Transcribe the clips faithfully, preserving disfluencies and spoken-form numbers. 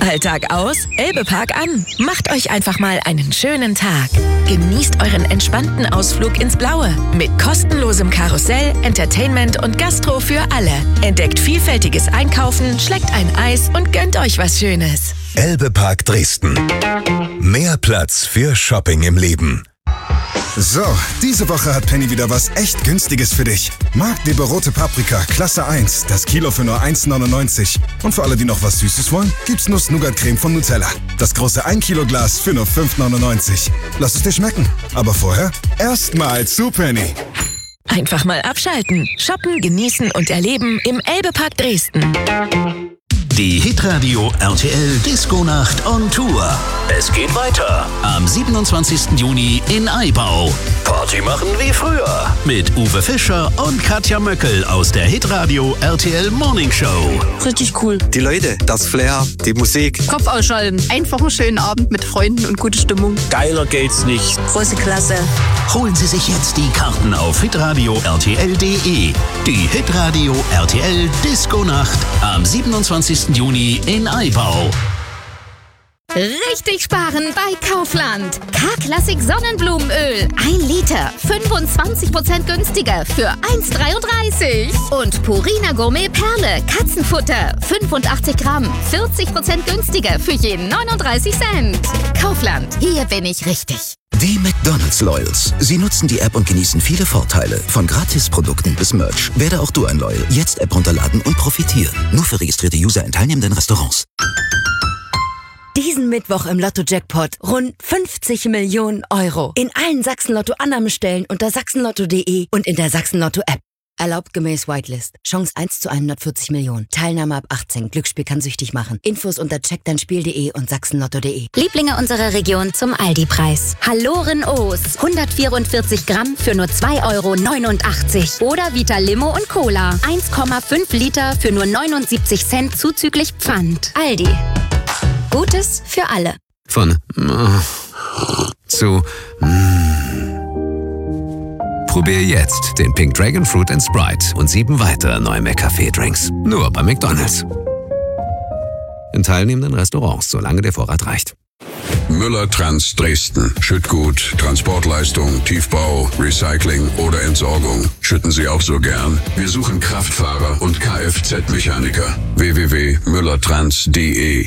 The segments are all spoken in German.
Alltag aus, Elbepark an. Macht euch einfach mal einen schönen Tag. Genießt euren entspannten Ausflug ins Blaue. Mit kostenlosem Karussell, Entertainment und Gastro für alle. Entdeckt vielfältiges Einkaufen, schleckt ein Eis und gönnt euch was Schönes. Elbepark Dresden. Mehr Platz für Shopping im Leben. So, diese Woche hat Penny wieder was echt Günstiges für dich. Marktliebe rote Paprika, Klasse eins, das Kilo für nur eins neunundneunzig. Und für alle, die noch was Süßes wollen, gibt's Nuss-Nougat-Creme von Nutella. Das große ein Kilo Glas für nur fünf neunundneunzig. Lass es dir schmecken. Aber vorher erstmal zu Penny. Einfach mal abschalten, shoppen, genießen und erleben im Elbepark Dresden. Die Hitradio R T L Disco-Nacht on Tour. Es geht weiter am siebenundzwanzigsten Juni in Aibau. Party machen wie früher mit Uwe Fischer und Katja Möckel aus der Hitradio R T L Morning Show. Richtig cool. Die Leute, das Flair, die Musik. Kopf ausschalten. Einfach einen schönen Abend mit Freunden und gute Stimmung. Geiler geht's nicht. Große Klasse. Holen Sie sich jetzt die Karten auf hitradio r t l punkt d e. Die Hitradio R T L Disco-Nacht am siebenundzwanzigsten Juni in Aibau. Richtig sparen bei Kaufland. K-Klassik Sonnenblumenöl. ein Liter. fünfundzwanzig Prozent günstiger für eins dreiunddreißig. Und Purina Gourmet Perle. Katzenfutter. fünfundachtzig Gramm. vierzig Prozent günstiger für jeden neununddreißig Cent. Kaufland. Hier bin ich richtig. Die McDonald's Loyals. Sie nutzen die App und genießen viele Vorteile. Von Gratisprodukten bis Merch. Werde auch du ein Loyal. Jetzt App runterladen und profitieren. Nur für registrierte User in teilnehmenden Restaurants. Diesen Mittwoch im Lotto-Jackpot rund fünfzig Millionen Euro. In allen Sachsen-Lotto-Annahmestellen unter sachsenlotto punkt de und in der Sachsen-Lotto-App. Erlaubt gemäß Whitelist. Chance eins zu hundertvierzig Millionen. Teilnahme ab achtzehn. Glücksspiel kann süchtig machen. Infos unter check dein spiel punkt de und sachsenlotto punkt de. Lieblinge unserer Region zum Aldi-Preis. Halloren O's. hundertvierundvierzig Gramm für nur zwei Euro neunundachtzig. Oder Vita Limo und Cola. eins Komma fünf Liter für nur neunundsiebzig Cent zuzüglich Pfand. Aldi. Gutes für alle. Von äh, zu mm. Probier jetzt den Pink Dragon Fruit and Sprite und sieben weitere neue McCafé-Drinks. Nur bei McDonald's. In teilnehmenden Restaurants, solange der Vorrat reicht. Müller Trans Dresden. Schüttgut, Transportleistung, Tiefbau, Recycling oder Entsorgung. Schütten Sie auch so gern? Wir suchen Kraftfahrer und Kfz-Mechaniker. w w w punkt müllertrans punkt de.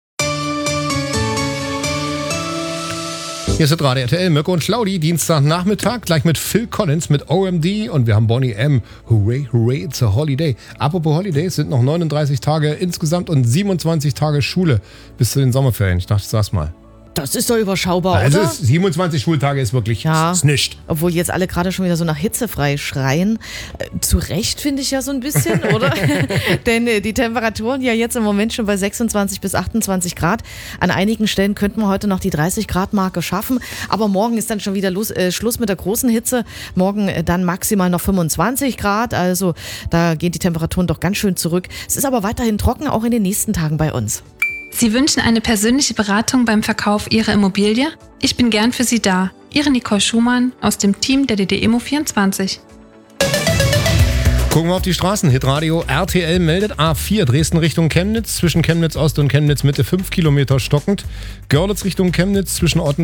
Hier ist das Radio R T L, Mirko und Schlaudi, Dienstagnachmittag, gleich mit Phil Collins, mit O M D und wir haben Bonnie M. Hooray, hooray, it's a holiday. Apropos Holidays, sind noch neununddreißig Tage insgesamt und siebenundzwanzig Tage Schule bis zu den Sommerferien. Ich dachte, ich sag's mal. Das ist doch überschaubar, also oder? siebenundzwanzig Schultage ist wirklich ja, ist nicht. Obwohl jetzt alle gerade schon wieder so nach hitzefrei schreien. Äh, zu Recht finde ich ja so ein bisschen, oder? Denn äh, die Temperaturen ja jetzt im Moment schon bei sechsundzwanzig bis achtundzwanzig Grad. An einigen Stellen könnten wir heute noch die dreißig Grad Marke schaffen. Aber morgen ist dann schon wieder los, äh, Schluss mit der großen Hitze. Morgen äh, dann maximal noch fünfundzwanzig Grad. Also da gehen die Temperaturen doch ganz schön zurück. Es ist aber weiterhin trocken, auch in den nächsten Tagen bei uns. Sie wünschen eine persönliche Beratung beim Verkauf Ihrer Immobilie? Ich bin gern für Sie da. Ihre Nicole Schumann aus dem Team der D D Immo vierundzwanzig. Gucken wir auf die Straßen. Hitradio R T L meldet A vier Dresden Richtung Chemnitz, zwischen Chemnitz Ost und Chemnitz Mitte fünf Kilometer stockend. Görlitz Richtung Chemnitz zwischen Otten